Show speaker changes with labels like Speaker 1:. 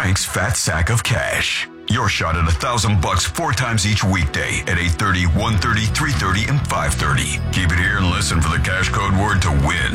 Speaker 1: Frank's Fat Sack of Cash. Your shot at $1,000 4 times each weekday at 8:30, 1:30, 3:30, and 5:30. Keep it here and listen for the cash code word to win.